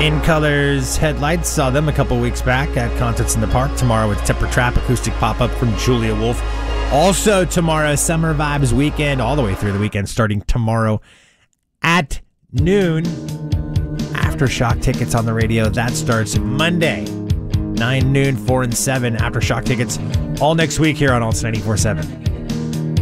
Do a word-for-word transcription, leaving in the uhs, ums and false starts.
In Colors Headlights, saw them a couple weeks back at Concerts in the Park. Tomorrow with Temper Trap acoustic pop-up from Julia Wolf. Also tomorrow, Summer Vibes Weekend, all the way through the weekend, starting tomorrow at noon. Aftershock tickets on the radio. That starts Monday, nine, noon, four, and seven. Aftershock tickets all next week here on Alts ninety-four point seven.